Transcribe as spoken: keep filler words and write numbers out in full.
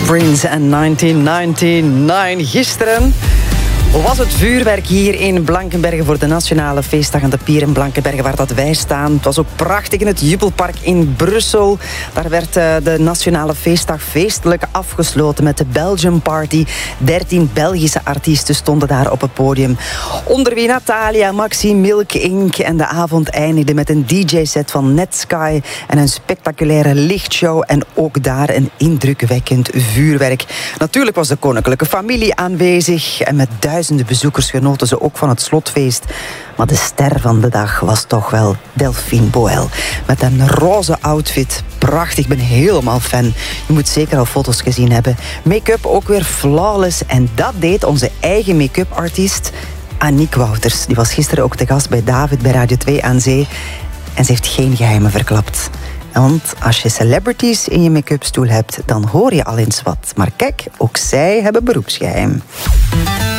Prince en negentien negenennegentig. Gisteren was het vuurwerk hier in Blankenberge voor de Nationale Feestdag aan de Pier in Blankenberge, waar dat wij staan. Het was ook prachtig in het Jubelpark in Brussel. Daar werd de Nationale Feestdag feestelijk afgesloten met de Belgium Party. dertien Belgische artiesten stonden daar op het podium. Onder wie Natalia, Maxi, Milk Inc. En de avond eindigde met een D J-set van Netsky en een spectaculaire lichtshow. En ook daar een indrukwekkend vuurwerk. Natuurlijk was de koninklijke familie aanwezig en met duizenden bezoekers genoten ze ook van het slotfeest. Maar de ster van de dag was toch wel Delphine Boel. Met een roze outfit. Prachtig, ik ben helemaal fan. Je moet zeker al foto's gezien hebben. Make-up ook weer flawless. En dat deed onze eigen make-up artiest Aniek Wouters. Die was gisteren ook te gast bij David bij Radio twee aan Zee. En ze heeft geen geheimen verklapt. Want als je celebrities in je make-up stoel hebt, dan hoor je al eens wat. Maar kijk, ook zij hebben beroepsgeheim.